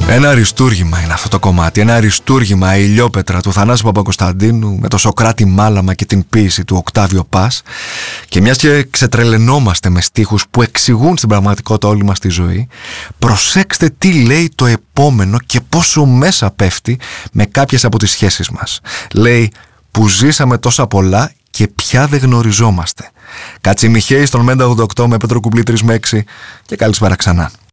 Ένα αριστούργημα είναι αυτό το κομμάτι. Ένα αριστούργημα, η ηλιόπετρα του Θανάση Παπακοσταντίνου με το Σοκράτη Μάλαμα και την ποίηση του Οκτάβιο Πας. Και μιας και ξετρελαινόμαστε με στίχους που εξηγούν στην πραγματικότητα όλη μας τη ζωή, προσέξτε τι λέει το επόμενο και πόσο μέσα πέφτει με κάποιες από τις σχέσεις μας. Λέει που ζήσαμε τόσα πολλά και πια δεν γνωριζόμαστε. Κατσιμιχαίη στον Μέντα 88 με Πέτρο Κουμπλή 3 με 6 και καλησπέρα ξανά.